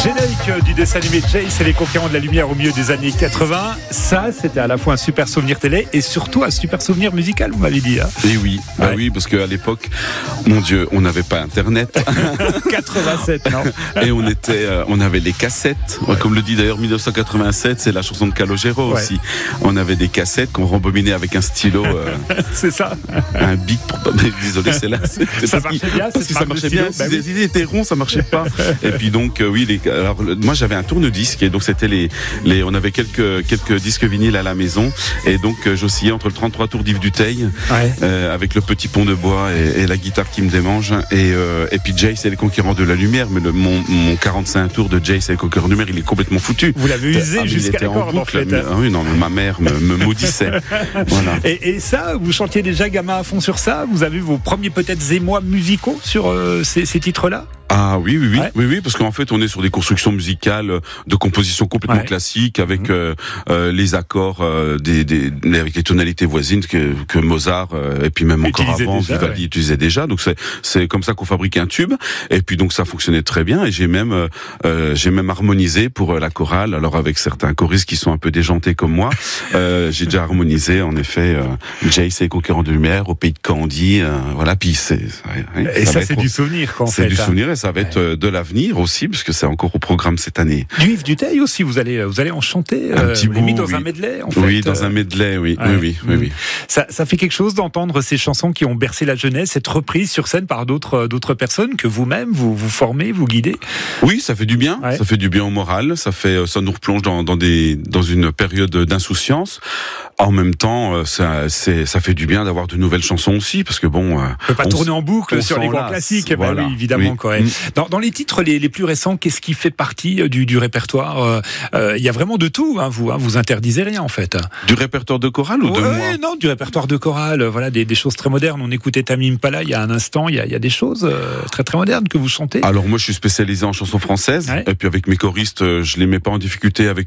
Générique du dessin animé Jace et les Conquérants de la Lumière au milieu des années 80. Ça, c'était à la fois un super souvenir télé et surtout un super souvenir musical, vous m'avez dit. Hein. Et oui, bah oui, parce qu'à l'époque, mon Dieu, on n'avait pas Internet. 87, non. Et on avait les cassettes. Ouais. Comme le dit d'ailleurs 1987, c'est la chanson de Calogero aussi. On avait des cassettes qu'on rembobinait avec un stylo. C'est ça. Un bic pour pas. Désolé, c'est là. Ça marchait bien. Parce que ça marchait bien. Si les idées étaient ronds, ça marchait pas. Et puis donc, oui, alors moi j'avais un tourne-disque et donc c'était on avait quelques disques vinyles à la maison et donc j'oscillais entre le 33 tours d'Yves Duteil avec le petit pont de bois et la guitare qui me démange et puis Jace et les Conquérants de la Lumière, mais mon 45 tours de Jace et les Conquérants de la Lumière, il est complètement foutu. Vous l'avez usé jusqu'à la corde en fait. Oui, non, mais ma mère me maudissait. Voilà. Et ça, vous chantiez déjà gamin à fond sur ça. Vous avez vos premiers peut-être émois musicaux sur ces titres-là. Ah oui, parce qu'en fait, on est sur des constructions musicales de composition complètement classiques avec les accords avec les tonalités voisines que Mozart et puis même encore avant Vivaldi utilisait déjà. Donc c'est comme ça qu'on fabrique un tube. Et puis donc ça fonctionnait très bien. Et j'ai même harmonisé pour la chorale. Alors avec certains choristes qui sont un peu déjantés comme moi, j'ai déjà harmonisé en effet Jace et les Conquérants de Lumière au pays de Candie. Voilà. Puis et ça c'est du souvenir quoi. C'est du souvenir. Ça va être de l'avenir aussi, parce que c'est encore au programme cette année. Du Yves Duteil aussi, vous allez en chanter un petit bout, dans un medley en fait. Oui, dans un medley, oui. Ça fait quelque chose d'entendre ces chansons qui ont bercé la jeunesse, être reprises sur scène par d'autres personnes que vous-même, vous formez, vous guidez. Oui, ça fait du bien. Ça fait du bien au moral. Ça nous replonge dans une période d'insouciance. En même temps, ça fait du bien d'avoir de nouvelles chansons aussi, parce que bon. On peut pas tourner en boucle sur les grands classiques. Voilà. Oui, évidemment, quoi. Dans les titres les plus récents, qu'est-ce qui fait partie du répertoire? Il y a vraiment de tout, vous interdisez rien en fait. Du répertoire de chorale ou de moi? Non, du répertoire de chorale. Voilà, des choses très modernes. On écoutait Tamim Impala il y a un instant. Il y a des choses très très modernes que vous chantez. Alors moi, je suis spécialisé en chansons françaises. Et puis avec mes choristes, je les mets pas en difficulté avec